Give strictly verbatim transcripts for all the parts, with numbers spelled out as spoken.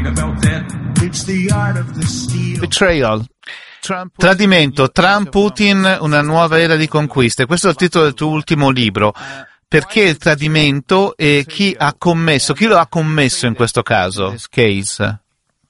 Betrayal. Tradimento, Trump, Putin, una nuova era di conquiste. Questo è il titolo del tuo ultimo libro. Perché il tradimento e chi ha commesso, chi lo ha commesso in questo caso, case?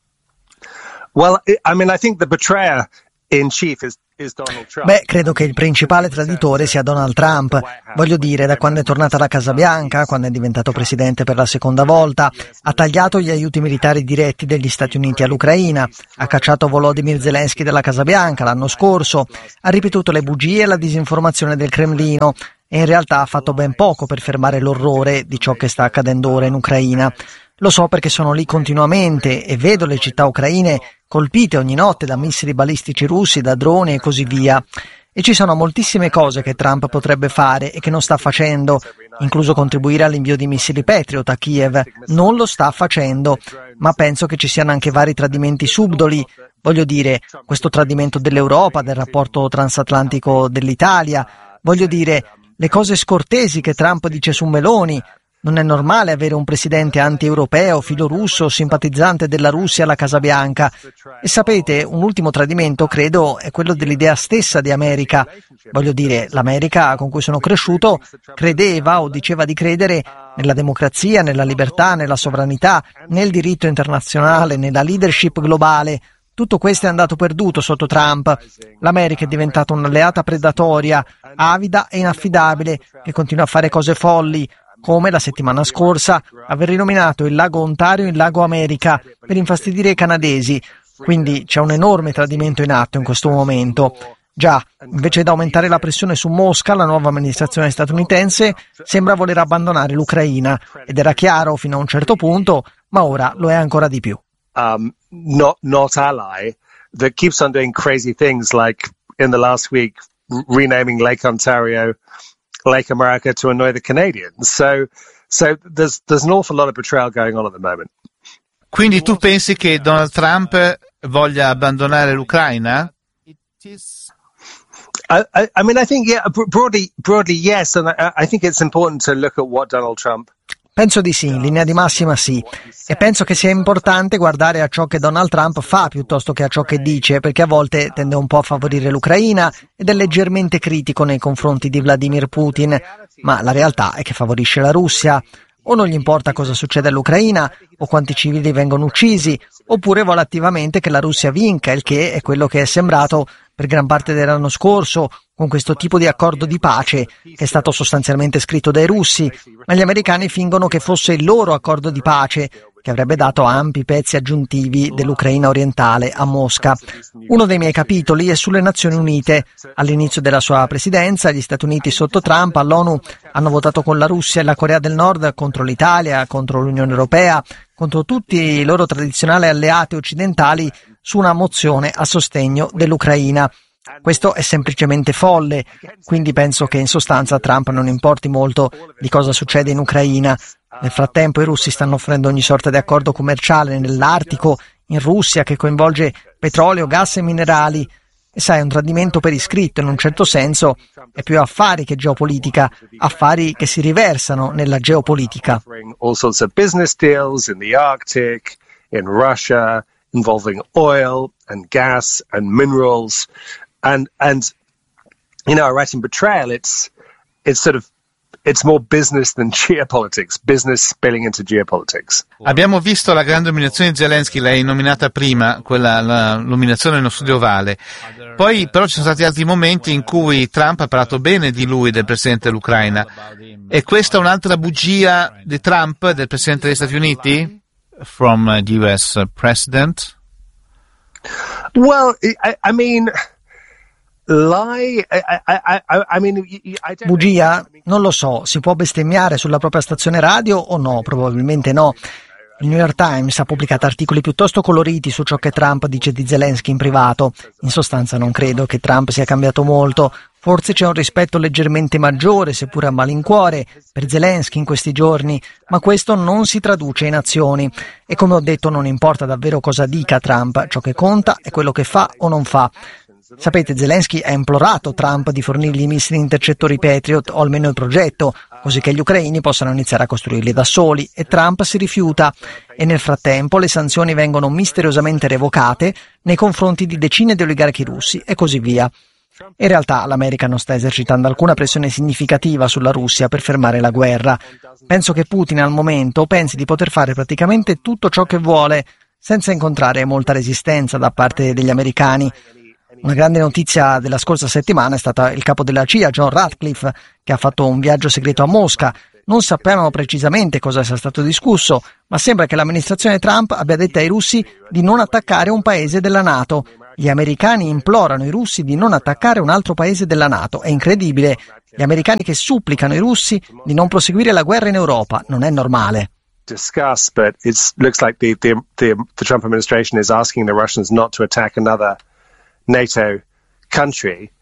Well, I mean, I think the betrayer in chief is Beh, credo che il principale traditore sia Donald Trump. Voglio dire, da quando è tornata alla Casa Bianca, quando è diventato presidente per la seconda volta, ha tagliato gli aiuti militari diretti degli Stati Uniti all'Ucraina, ha cacciato Volodymyr Zelensky dalla Casa Bianca l'anno scorso, ha ripetuto le bugie e la disinformazione del Cremlino e in realtà ha fatto ben poco per fermare l'orrore di ciò che sta accadendo ora in Ucraina. Lo so perché sono lì continuamente e vedo le città ucraine colpite ogni notte da missili balistici russi, da droni e così via. E ci sono moltissime cose che Trump potrebbe fare e che non sta facendo, incluso contribuire all'invio di missili Patriot a Kiev. Non lo sta facendo, ma penso che ci siano anche vari tradimenti subdoli. Voglio dire, questo tradimento dell'Europa, del rapporto transatlantico dell'Italia. Voglio dire, le cose scortesi che Trump dice su Meloni. Non è normale avere un presidente anti-europeo, filorusso, simpatizzante della Russia alla Casa Bianca. E sapete, un ultimo tradimento, credo, è quello dell'idea stessa di America. Voglio dire, l'America con cui sono cresciuto credeva o diceva di credere nella democrazia, nella libertà, nella sovranità, nel diritto internazionale, nella leadership globale. Tutto questo è andato perduto sotto Trump. L'America è diventata un'alleata predatoria, avida e inaffidabile, che continua a fare cose folli, come la settimana scorsa aver rinominato il lago Ontario in lago America per infastidire i canadesi. Quindi c'è un enorme tradimento in atto in questo momento. Già, invece di aumentare la pressione su Mosca, la nuova amministrazione statunitense sembra voler abbandonare l'Ucraina, ed era chiaro fino a un certo punto, ma ora lo è ancora di più. Um, not, not ally that keeps on doing crazy things like in the last week r- renaming Lake Ontario Lake America to annoy the Canadians. So, so there's there's an awful lot of betrayal going on at the moment. Quindi tu pensi che Donald Trump voglia abbandonare l'Ucraina? I, I, I mean, I think yeah, broadly, broadly yes, and I, I think it's important to look at what Donald Trump. Penso di sì, in linea di massima sì, e penso che sia importante guardare a ciò che Donald Trump fa piuttosto che a ciò che dice, perché a volte tende un po' a favorire l'Ucraina ed è leggermente critico nei confronti di Vladimir Putin, ma la realtà è che favorisce la Russia. O non gli importa cosa succede all'Ucraina, o quanti civili vengono uccisi, oppure vuole attivamente che la Russia vinca, il che è quello che è sembrato per gran parte dell'anno scorso, con questo tipo di accordo di pace che è stato sostanzialmente scritto dai russi, ma gli americani fingono che fosse il loro accordo di pace, che avrebbe dato ampi pezzi aggiuntivi dell'Ucraina orientale a Mosca. Uno dei miei capitoli è sulle Nazioni Unite. All'inizio della sua presidenza, gli Stati Uniti sotto Trump all'ONU hanno votato con la Russia e la Corea del Nord contro l'Italia, contro l'Unione Europea, contro tutti i loro tradizionali alleati occidentali su una mozione a sostegno dell'Ucraina. Questo è semplicemente folle, quindi penso che in sostanza a Trump non importi molto di cosa succede in Ucraina. Nel frattempo i russi stanno offrendo ogni sorta di accordo commerciale nell'Artico, in Russia, che coinvolge petrolio, gas e minerali. E sai, un tradimento per iscritto in un certo senso è più affari che geopolitica, affari che si riversano nella geopolitica. All sorts of business deals in the Arctic, in Russia, involving oil and gas and minerals. And, and, you know, I write in Betrayal, it's, it's sort of, it's more business than geopolitics, business spilling into geopolitics. Abbiamo visto la grande nominazione di Zelensky, l'hai nominata prima, quella, la nominazione nello studio ovale. Poi però ci sono stati altri momenti in cui Trump ha parlato bene di lui, del presidente dell'Ucraina. E questa è un'altra bugia di Trump, del presidente degli Stati Uniti? From the U S president? Well, I, I mean... Lie? I, I, I, I mean, I don't Bugia? Non lo so, si può bestemmiare sulla propria stazione radio o no? Probabilmente no. Il New York Times ha pubblicato articoli piuttosto coloriti su ciò che Trump dice di Zelensky in privato. In sostanza non credo che Trump sia cambiato molto. Forse c'è un rispetto leggermente maggiore, seppure a malincuore, per Zelensky in questi giorni, ma questo non si traduce in azioni. E come ho detto non importa davvero cosa dica Trump, ciò che conta è quello che fa o non fa. Sapete, Zelensky ha implorato Trump di fornirgli i missili intercettori Patriot o almeno il progetto, così che gli ucraini possano iniziare a costruirli da soli, e Trump si rifiuta. E nel frattempo le sanzioni vengono misteriosamente revocate nei confronti di decine di oligarchi russi e così via. In realtà l'America non sta esercitando alcuna pressione significativa sulla Russia per fermare la guerra. Penso che Putin al momento pensi di poter fare praticamente tutto ciò che vuole, senza incontrare molta resistenza da parte degli americani. Una grande notizia della scorsa settimana è stata il capo della C I A, John Ratcliffe, che ha fatto un viaggio segreto a Mosca. Non sappiamo precisamente cosa sia stato discusso, ma sembra che l'amministrazione Trump abbia detto ai russi di non attaccare un paese della NATO. Gli americani implorano i russi di non attaccare un altro paese della NATO. È incredibile. Gli americani che supplicano i russi di non proseguire la guerra in Europa. Non è normale. Discuss, but it looks like the, the, the, the Trump administration is asking the Russians not to attack another NATO country.